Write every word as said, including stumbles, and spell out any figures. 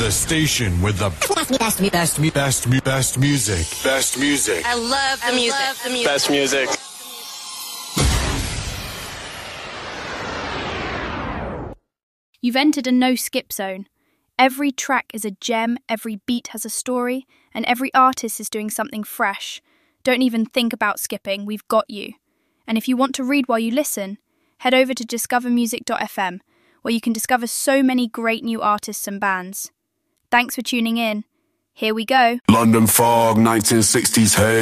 The station with the best, best, best, best, best music. Best music. I love the music. Love the music. Best music. You've entered a no-skip zone. Every track is a gem, every beat has a story, and every artist is doing something fresh. Don't even think about skipping, we've got you. And if you want to read while you listen, head over to discover music dot f m, where you can discover so many great new artists and bands. Thanks for tuning in. Here we go. London fog, nineteen sixties haze.